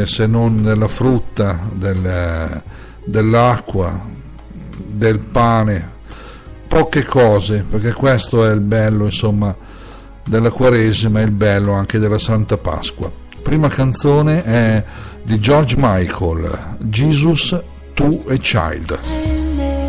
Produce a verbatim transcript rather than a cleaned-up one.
cose se non della frutta, del, dell'acqua, del pane, poche cose, perché questo è il bello, insomma, della Quaresima, e il bello anche della Santa Pasqua. Prima canzone è di George Michael, Jesus, To a Child.